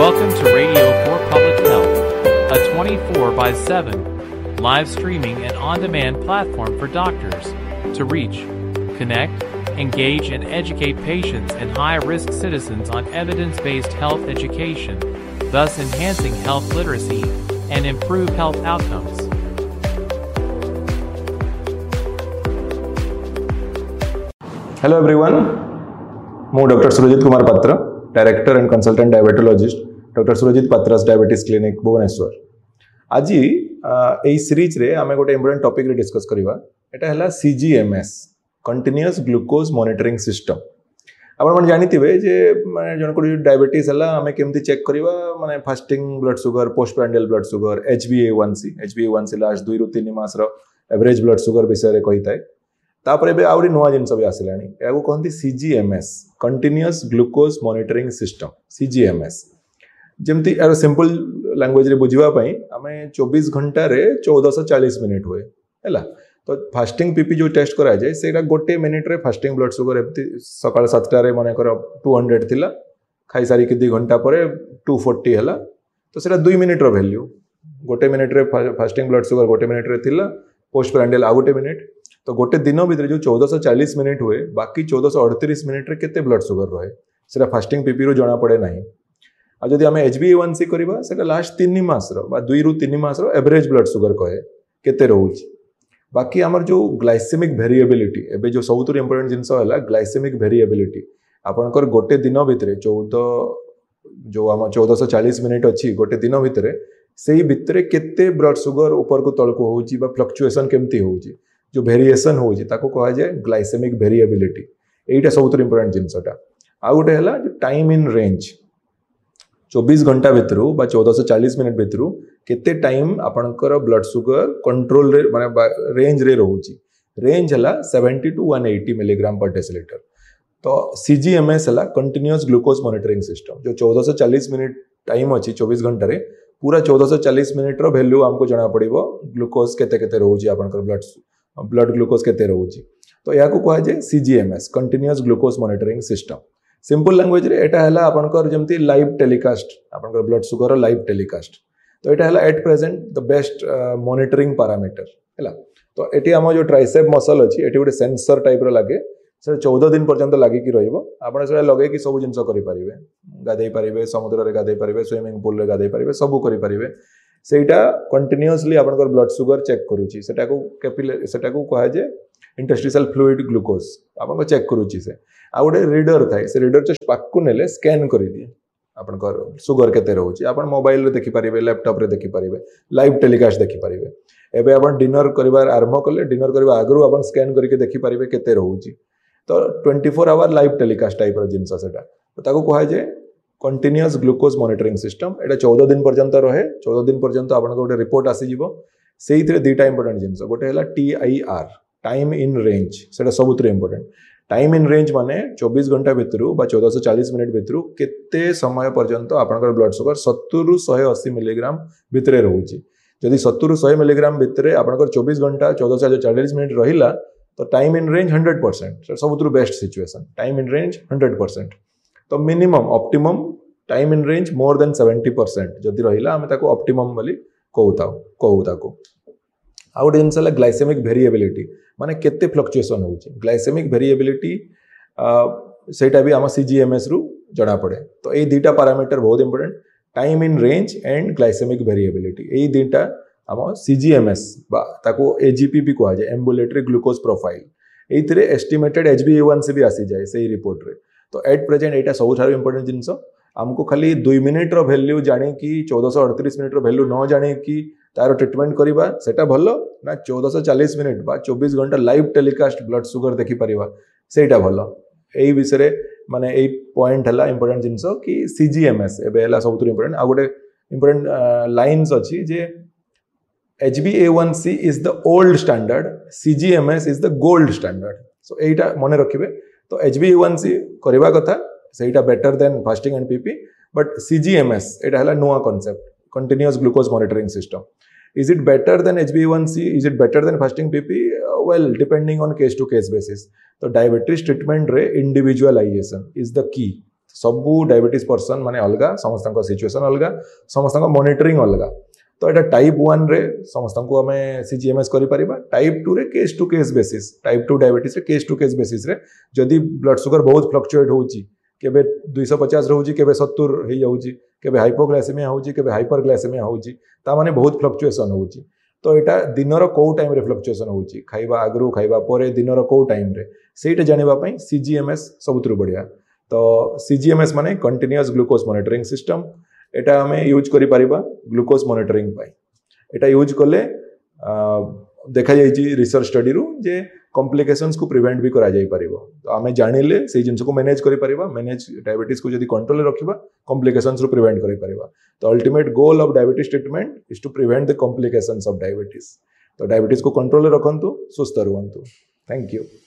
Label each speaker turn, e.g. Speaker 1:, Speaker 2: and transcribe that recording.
Speaker 1: Welcome to Radio for Public Health, a 24 by 7 live streaming and on-demand platform for doctors to reach, connect, engage, and educate patients and high-risk citizens on evidence-based health education, thus enhancing health literacy and improve health outcomes.
Speaker 2: Hello everyone, ମୁଁ Dr. Surajit Kumar Patra, Director and Consultant Diabetologist, Dr. Surajit Patra's Diabetes Clinic, Bhubaneswar. आज এই series रे आमे गोटे important topic रे discuss करिवा एटा हला CGMS continuous glucose monitoring system. आपण मन जानिथिबे जे माने जन को डायबिटीज हला आमे केमति चेक करिवा माने fasting blood sugar, post prandial blood sugar, HbA1c last 2 रु 3 मास रो एवरेज ब्लड शुगर विषय रे कहिताय. तापर एबे आउरी नुवा जिनस भी आसिलानी याको कहंती CGMS continuous glucose monitoring system CGMS. जेमति यार सिंपल लैंग्वेज रे बुझिबा पई आमे 24 घंटा रे 1440 मिनिट होए हैला. तो फास्टिंग पीपी जो टेस्ट करा जाय सेटा गोटे मिनिट रे फास्टिंग ब्लड शुगर एमति सकाळ 7टा रे माने कर 200 थिला, खाई सारी के 2 घंटा परे 240 हैला. तो सेटा 2 मिनिट रो वैल्यू. गोटे मिनिट रे फास्टिंग ब्लड शुगर गोटे मिनिट रे थिला, पोस्ट प्रांडियल आ गोटे मिनिट. तो गोटे दिन भितर जो 1440 मिनिट हुए बाकी 1438 मिनिट रे केते ब्लड शुगर रहे सेटा फास्टिंग पीपी रो जणा पड़े नाही. आ जदि हमें HbA1c करबा सेटा लास्ट 3 मास रो बा 2 रु 3 मास रो एवरेज ब्लड शुगर कहे केते रहउची. बाकी हमर जो ग्लाइसेमिक वेरिएबिलिटी एबे जो सबुतुर इंपोर्टेंट जिंस होला ग्लाइसेमिक वेरिएबिलिटी आपनकर गोटे दिन भितर 1440 मिनिट अछि गोटे दिन भितर सेही भितर केते ब्लड शुगर ऊपर को तळ को होउची बा फ्लक्चुएशन केमती होउची जो वेरिएशन होउची ताको कहा जाय ग्लाइसेमिक वेरिएबिलिटी. एटा सबुतुर इंपोर्टेंट जिंसटा. आ गोटे हला जो टाइम इन रेंज 24 घंटा भितरु बा 1440 मिनिट भितरु केते टाइम आपनकर ब्लड शुगर कंट्रोल रे माने रेंज रे रहउची. रेंज हला 70 टू 180 मिलीग्राम पर डेसिलीटर. तो CGMS हला कंटीन्यूअस ग्लूकोज मॉनिटरिंग सिस्टम जो 1440 मिनिट टाइम अछि 24 घंटा रे पूरा 1440 मिनिट रो वैल्यू हमको जणा पड़िबो ग्लूकोज केते केते रहउची आपनकर ब्लड ग्लूकोज केते रहउची. तो याको कहा जाय CGMS continuous glucose monitoring system. Simple language रे एटा हला आपनकर जेमति लाइव टेलीकास्ट आपनकर ब्लड शुगर रो लाइव टेलीकास्ट. तो एटा हला at present the best monitoring parameter हला. तो एटी हम जो ट्राइसेप मसल अछि एटी गोटे सेंसर टाइप रो लागे से 14 दिन पर्यंत लागि कि रहइबो. आपण से लगे कि सब जिंस करि परिबे, गाधै परिबे, समुद्र रे गाधै परिबे, स्विमिंग पूल रे गाधै परिबे, सब करि परिबे. सेटा कंटीन्यूअसली आपनकर ब्लड शुगर चेक करूची. सेटा को कहा जे इंटरस्टिशियल फ्लूइड ग्लूकोज आपन चेक करूची. से आ गोटे रीडर थाए से रीडर जस्ट पाकु नेले स्कैन करि दिए आपनकर शुगर केते रहउची. आपन मोबाइल रे देखि परिबे, लैपटॉप रे देखि परिबे, लाइव टेलीकास्ट देखि परिबे. एबे आपन डिनर करिवार आरंभ कले डिनर करिवा आगरु आपन स्कैन करके देखि परिबे केते रहउची. तो 24 आवर लाइव टेलीकास्ट टाइप रो जिंस सेटा. तो ताको कहा जे कंटीन्यूअस ग्लूकोज मॉनिटरिंग सिस्टम. एटा 14 दिन पर्यंत रहे. 14 दिन पर्यंत आपन गोटे रिपोर्ट आसी जिवो. सेइथरे दुटा इंपोर्टेंट जिंस गोटे हला TIR टाइम इन रेंज सेटा सबुतरे इंपोर्टेंट. टाइम इन रेंज माने 24 घंटा भितरु बा 1440 मिनिट भितरु केते समय पर्यंत आपनकर ब्लड शुगर 70 रु 180 मिलीग्राम भितरे रहउची. जदि 70 रु 100 मिलीग्राम भितरे आपनकर 24 घंटा 1440 मिनिट रहिला तो time in range 100% सबुतरु best situation. Time in range 100%. तो minimum optimum time in range more than 70% जदि रहिला हमें ताको ऑप्टिमम बोली कहू ताको. आ गोटे जिनस ग्लाइसेमिक वेरिएबिलिटी माने केते फ्लक्चुएशन होउची. ग्लाइसेमिक वेरिएबिलिटी सेटा भी हम CGMS रु जणा पड़े. तो ए दुटा पैरामीटर बहुत important time in range and glycaemic variability. ए दुटा हम CGMS बा ताको AGP भी कहा जाय ambulatory glucose profile. एइथरे estimated HbA1c भी आसी जाय सेही रिपोर्ट रे. तो एट प्रेजेंट एटा सब थारो इंपोर्टेंट जिंस हमको खाली 2 मिनिट रो वैल्यू जाने की 1438 मिनिट रो वैल्यू न जाने की तारो ट्रीटमेंट करिबा सेटा भलो ना 1440 मिनिट बा 24 घंटा लाइव टेलीकास्ट ब्लड शुगर देखि परिबा सेटा भलो. एई विषय माने एई पॉइंट हला इंपोर्टेंट जिंस कि CGMS एबे हला सबुतुर इंपोर्टेंट. आ गोटे इंपोर्टेंट लाइन्स अछि जे HbA1c is the old standard, CGMS is the gold standard. So एटा मने रखिबे. तो HbA1c करबा कथा सेटा better than fasting and PP. But CGMS एटा हला नुवा concept continuous glucose monitoring system. Is it better than HbA1c? Is it better than fasting PP? Well, depending on case to case basis. तो diabetes treatment रे individualisation is the key. सबू diabetes person माने अलग समस्त situation अलग समस्त monitoring अलग तो यहाँ टाइप 1 रे समस्त को आम सीजीएमएस कर टाइप 2 रे case to case basis type 2 diabetes रे केस टू केस बेसिस रे जदि ब्लड सुगर बहुत फ्लक्चुएट होउची केबे 250 रहउची केबे 70 हो जाउची केबे हाइपोग्लाइसेमिया होउची केबे हाइपरग्लाइसेमिया होउची ता माने बहुत फ्लक्चुएशन होउची तो एटा दिनर को टाइम रे फ्लक्चुएशन होउची खाइबा आगरु खाइबा परे दिनर को टाइम रे सेटा जानिबा पई सीजीएमएस सबुतरु बढ़िया तो सीजीएमएस माने कंटीन्यूअस ग्लूकोज मॉनिटरिंग सिस्टम एटा हमें यूज करि परिबा ग्लूकोज मॉनिटरिंग पाई एटा यूज कले देखा जाइए रिसर्च स्टडी रू जे कॉम्प्लिकेशंस को प्रिवेंट भी करा जाई परिबो तो आमे जानिले से जिंस को मैनेज करि परिबा मैनेज डायबिटीज को जदी कंट्रोल रखिबा कॉम्प्लिकेशंस रू प्रिवेंट करि परिबा तो ultimate goal of diabetes treatment is to prevent the complications of diabetes तो डायबिटीज को कंट्रोल रखंतु सुस्थ रहंतु थैंक यू।